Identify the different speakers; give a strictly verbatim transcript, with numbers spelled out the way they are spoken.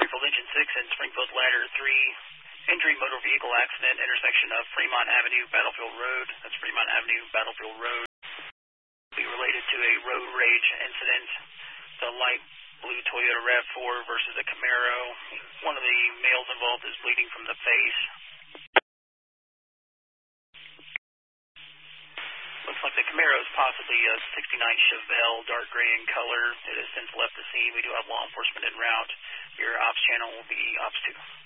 Speaker 1: Springfield Engine six and Springfield Ladder three, injury motor vehicle accident, intersection of Fremont Avenue, Battlefield Road. That's Fremont Avenue, Battlefield Road. Be related to a road rage incident. The light blue Toyota RAV four versus a Camaro. One of the males involved is bleeding from the face. Looks like the Camaro is possibly a sixty-nine Chevelle, dark gray in color. It has since left the scene. We do have law enforcement en route. Your ops channel will be ops two.